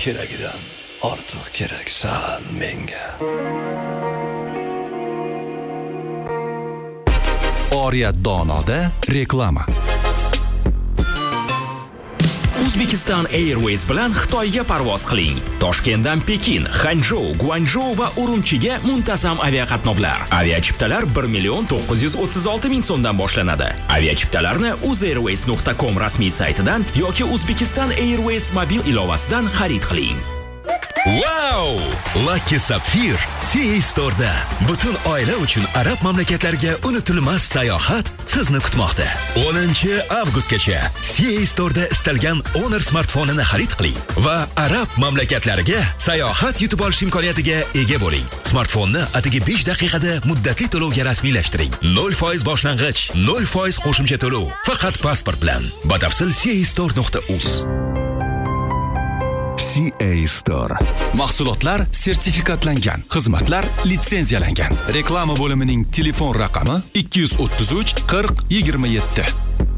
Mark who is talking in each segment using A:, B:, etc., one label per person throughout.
A: keragidan ortiq keraksan menga.
B: Oriyat Donoda reklama.
C: Uzbekistan Airways bilan Xitoyga parvoz qiling. Toshkentdan Pekin, Hanzhou, Guangzhou va Urumchiga muntazam aviaqatnovlar. Aviachiptalar 1,936,000 so'mdan boshlanadi. Aviachiptalarni uzairways.com rasmiy saytidan yoki Uzbekistan Airways mobil ilovasidan xarid qiling.
D: Wow! Lucky Sapphire CA Store'da butun oila uchun arab mamlakatlariga unutilmas sayohat sizni kutmoqda. 10-avgustgacha CA Store'da istalgan Honor smartfonini xarid qiling va arab mamlakatlariga sayohat yutib olish imkoniyatiga ega bo'ling. Smartfonni atigi 5 daqiqada muddatli to'lovga rasmiylashtiring. 0% boshlang'ich, 0% qo'shimcha to'lov, faqat pasport bilan. Batafsil castore.uz.
B: CA Store. Mahsulotlar sertifikatlangan, xizmatlar litsenziyalangan. Reklama bo'limining telefon raqami 233 40 27.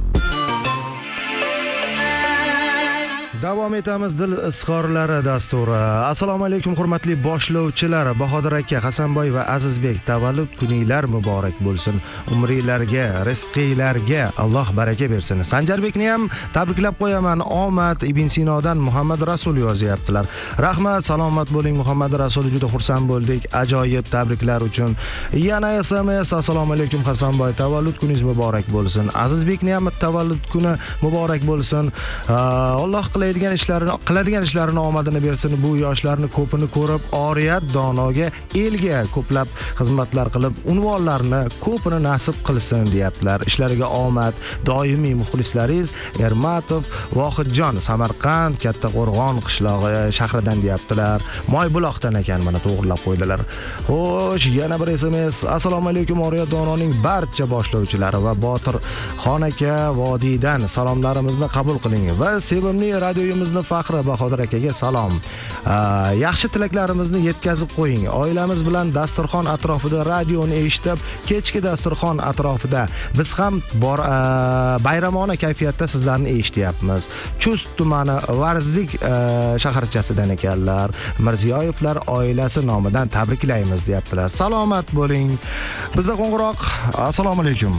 E: Davom etamiz dil izhorlari dasturi. Assalomu alaykum hurmatli boshlovchilar. Bahodir aka, Hasanboy va Azizbek, tavallud kuninglar muborak bo'lsin. Umringlarga, rizqinglarga Alloh baraka bersin. Sanjarbekni ham tabriklab qo'yaman. Omad Ibn Sinodan Muhammad Rasul yozyaptilar. Rahmat, salomat bo'ling Muhammad Rasul, juda xursand bo'ldik. Ajoyib tabriklar uchun. Yana SMS. Assalomu alaykum Hasanboy, tavallud kuningiz muborak bo'lsin. Azizbekni ham tavallud kuni muborak bo'lsin. Alloh qiladigan ishlarini omadini bersin. Bu yoshlarni ko'pini ko'rib, Oriyat Donoga, elga ko'plab xizmatlar qilib, unvonlarni ko'pini nasib qilsin deyaptilar. Ishlariga omad. Doimiy muxlislaringiz Ermatov Vohidjon, Samarqand Kattaqo'rg'on qishlog'i shahridan deyaptilar. Moybuloqdan ekan, mana to'g'rilab qo'ydilar. Xo'sh, yana bir SMS. Assalomu alaykum Oriyat Dononing barcha boshlovchilari va Botir Xonaka Vodiydan salomlarimizni qabul qiling va sevimli radioyimizni faxri Bahodir akaga salom. Yaxshi tilaklarimizni yetkazib qo'ying. Oilamiz bilan dasturxon atrofida radioni eshitib, kechki dasturxon atrofida biz ham bayramona kayfiyatda sizlarni eshityapmiz. Chust tumani Varzik shaharchasidan ekanlar. Mirziyoyevlar oilasi nomidan tabriklaymiz deyaptilar. Salomat bo'ling. Bizda qo'ng'iroq. Assalomu alaykum.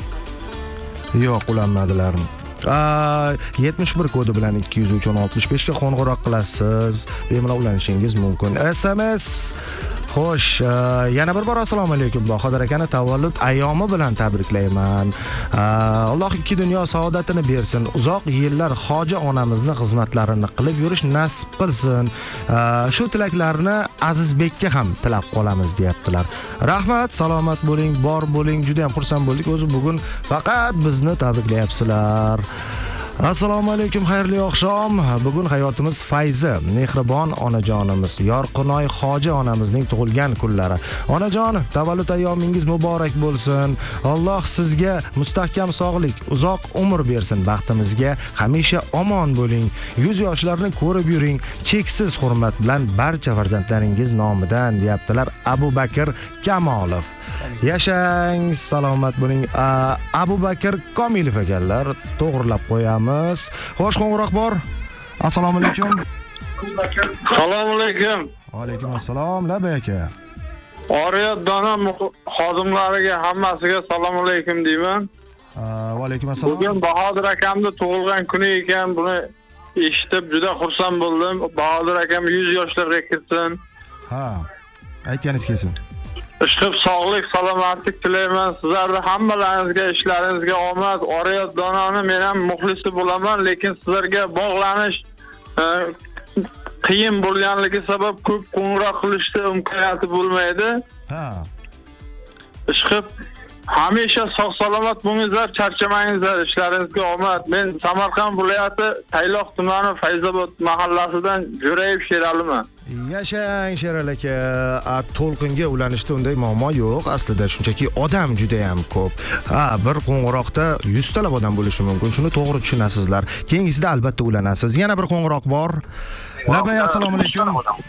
E: Yo'q, ulanmadilar. 71 kodi bilan 203-65 ga qo'ng'iroq qilasiz. Bemalol ulanishingiz mumkin. SMS. Xo'sh, yana bir bor assalomu alaykum. Bahodir akani tavallud ayyomi bilan tabriklayman. Alloh ikki dunyo saodatini bersin. Uzoq yillar hoji onamizni xizmatlarini qilib yurish nasib qilsin. Shu tilaklarni Azizbekka ham tilab qolamiz deyaptilar. Rahmat, salomat bo'ling, bor bo'ling. Juda ham xursand bo'ldik. O'zi bugun faqat bizni tabriklayapsizlar. Assalomu alaykum, xayrli oqshom. Bugun hayotimiz fayzi, mehribon onajonimiz Yorqinoy hoji onamizning tug'ilgan kunlari. Onajon, tavallud ayyomingiz muborak bo'lsin. Alloh sizga mustahkam sog'lik, uzoq umr bersin. Baxtimizga hamisha omon bo'ling. 100 yoshlarni ko'rib yuring. Cheksiz hurmat bilan barcha farzandlaringiz nomidan deyaptilar Abu Bakr Kamolov. Yashang, salomat bo'ling. Abu Bakr Komilov ekanlar. To'g'rilab qo'yamiz. Xo'sh, qo'ng'iroq bor. Assalomu alaykum.
F: Assalomu alaykum.
E: Va alaykum assalom, Labay aka.
F: Oriyat Dono xodimlariga hammasiga assalomu alaykum deyman.
E: Va alaykum assalom.
F: Bugun Bahodir akamning tug'ilgan kuni ekan, buni eshitib juda xursand bo'ldim. Bahodir akam 100 yoshlarga kirsin.
E: Ha. Aytganingiz kelsin.
F: Ishqib, sog'lik, salomatlik tilayman. Sizlarga hammalaringizga, ishlaringizga omad. Oriyat Dononi men ham muxlisi bo'laman, lekin sizlarga bog'lanish qiyin bo'lganligi sabab ko'p qo'ng'iroq qilishga imkoniyati bo'lmaydi.
E: Ha.
F: Ishqib, hamisha sog' salomat bo'lingizlar, charchamangizlar, ishlaringizga omad. Men Samarqand viloyati Tayloq tumani Fayzobod mahallasidan Jo'rayev Sheraliman.
E: Yashang Sherali aka. To'lqinga ulanishda unday muammo yo'q. Aslida shunchaki odam juda ham ko'p. Bir qo'ng'iroqda 100 talab odam bo'lishi mumkin. Shuni to'g'ri tushunasizlar. Keyingisida albatta ulanasiz. Yana bir qo'ng'iroq bor. Labay, assalomu alaykum.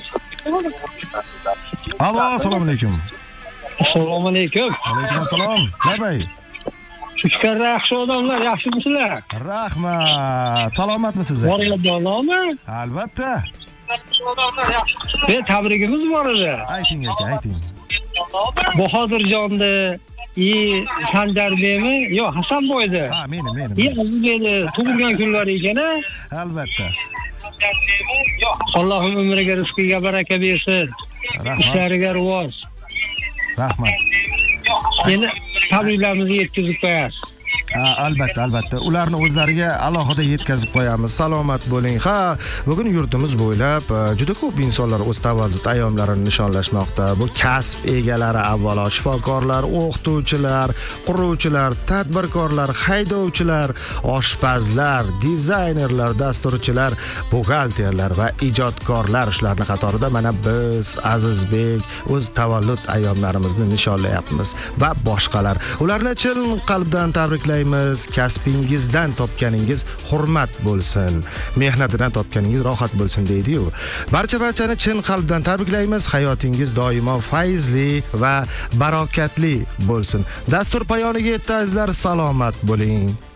E: Alo, assalomu alaykum.
G: Assalomu alaykum.
E: Alaykum assalom. Labay.
G: Shukr, yaxshi odamlar, yaxshimisizlar?
E: Rahmat. Salomatmisiz?
G: Oriyat Donomi?
E: Albatta.
G: Tabrigimiz bor edi.
E: Ayting aka, ayting.
G: Bahodirjonni, Sanjarbekmi? Yo'q, Hasanboydi.
E: Ha, meni.
G: Azizbekni tug'ilgan kunlari ekan-a.
E: Albatta.
G: Allohim umriga, rizqiga baraka bersin. Ishlariga rivoj.
E: Rahmat.
G: Endi tabriklarimizni yetkazib qo'yasiz.
E: Albatta. Ularni o'zlariga alohida yetkazib qo'yamiz. Salomat bo'ling. Ha, bugun yurtimiz bo'ylab juda ko'p insonlar o'z tavallud ayyomlarini nishonlashmoqda. Bu kasb egalari avvalo shifokorlar, o'qituvchilar, quruvchilar, tadbirkorlar, haydovchilar, oshpazlar, dizaynerlar, dasturchilar, buxgalterlar va ijodkorlar shularning qatorida mana biz Azizbek o'z tavallud ayyomlarimizni nishonlayapmiz va boshqalar. Ularni chin qalbdan tabriklaymiz. Kasbingizdan topganingiz hurmat bo'lsin, mehnatidan topganingiz rohat bo'lsin deydi-yu. Barchani chin qalbdan tabriklaymiz. Hayotingiz doimo fayzli va barokatli bo'lsin. Dastur poyoniga yetdi azizlar, salomat bo'ling.